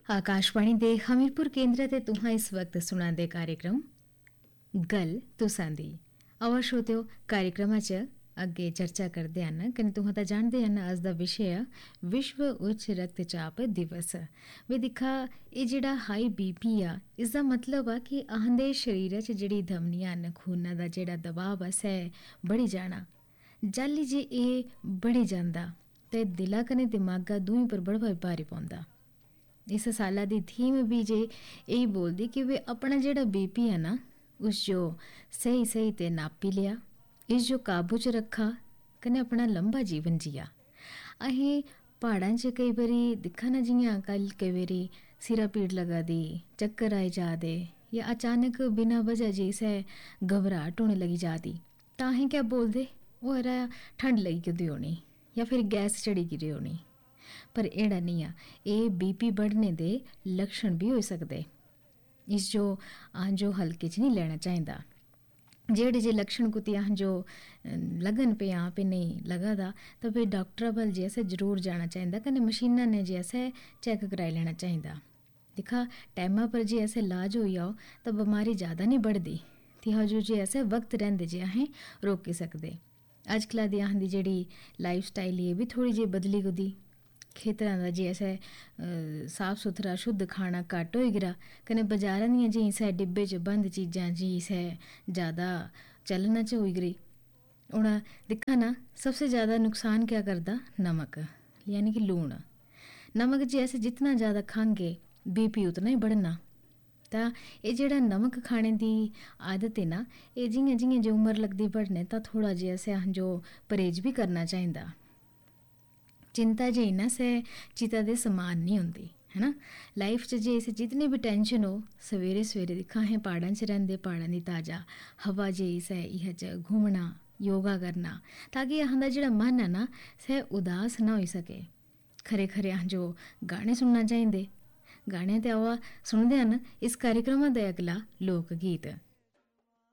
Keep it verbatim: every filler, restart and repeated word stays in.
आकाशवाणी दे हमीरपुर केंद्र ते तुहां इस वक्त सुना दे कार्यक्रम गल तुसां दी। आवा श्रोतेओ कार्यक्रम च अग्गे चर्चा करदे हन कने तुहां तां जाणदे हन अज दा विशे आ विश्व उच्च रक्तचाप दिवस। वे दिक्खा एह् जेह्ड़ा हाई बीपी आ इसदा मतलब आ कि अहां शरीर च जेह्ड़ी धमनियां न खूना दा जेह्ड़ा दबाव आ सै बढ़ी जाना। जाली जे एह् बढ़ी जांदा ते दिला कने दिमागा दूई पर बड़ा भारी पौंदा। इस साला दी थीम भी जे यही बोलदी कि वे अपना जेह्ड़ा बीपी है ना उस जो सही सही ते नापी लिया, इस जो काबू च रखा कने अपना लंबा जीवन जिया। अहें प्हाड़ां च कई बारी दिक्खा ना जियां कल कई बारी सिरा पीड़ लगा दी, चक्कर आई जा दे या अचानक बिना वजह जी से घबराहट होने लगी जाती तां अहें क्या बोलदे ओह् यरा ठंड लगी गेदी होनी या फिर गैस चढ़ी गेदी होनी। पर एड़ा नहीं आ, एह् बीपी बढ़ने दे लक्षण भी होई सकदे। इस जो अह जो हल्के च नहीं लैना चाहिदा। जेह्ड़े जे लक्षण कुतै अह जो लगन पे आं पे नहीं लगा दा तां फिर डॉक्टर बल जे असें जरूर जाना चाहिदा कन्नै मशीनां ने जे असें चेक कराई लैना चाहिदा। दिक्खा टाइमा पर जे असें इलाज होई जाओ तां बमारी ज़्यादा नहीं बढ़दी ते जो जे असें वक्त रैंह्दे जे असें रोकी सकदे। अजकल्ला दी अहां दी जेह्ड़ी लाइफ स्टाइल एह् भी थोड़ी जेही बदली गेदी। खेतरां दा जे असें साफ सुथरा शुद्ध खाना घट्ट होई गेदा कन्नै बजारां दियां जी सै डिब्बे च बंद चीजां जी सै ज़्यादा चलना च होई गेदी। हून दिक्खा ना सबसे ज़्यादा नुकसान क्या करदा नमक यानी कि लून। नमक जे अस जितना ज़्यादा खांगे बीपी उतना ही बढ़ना। तां एह् जेह्ड़ा नमक खाने दी आदत है ना एह् जियां जियां जे उमर लगदी बढ़ने तां थोड़ा जे असें अह जो परहेज भी करना चाहिदा। चिंता जे इन्ना से चिता दे समान नहीं होंदी है ना। लाइफ च जे इस जितनी भी टेंशन हो सवेरे सवेरे दिक्खा असें प्हाड़ां च रैंह्दे प्हाड़ां दी ताज़ा हवा जे सै इह च घूमना योगा करना ताकि अहां दा जेह्ड़ा मन है ना सै उदास ना होई सके। खरे खरे अह जो गाने सुनना चाहिदे। गाने ते आवा सुनदे हन इस कार्यक्रम दे अगला लोक गीत।